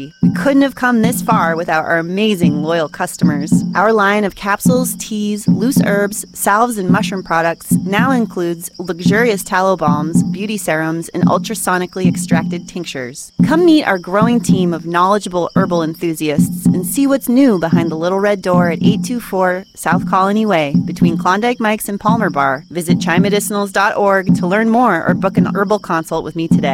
We couldn't have come this far without our amazing loyal customers. Our line of capsules, teas, loose herbs, salves, and mushroom products now includes luxurious tallow balms, beauty serums, and ultrasonically extracted tinctures. Come meet our growing team of knowledgeable herbal enthusiasts and see what's new behind the little red door at 824 South Colony Way between Klondike Mike's and Palmer Bar. Visit ChaiMedicinals.org to learn more or book an herbal consult with me today.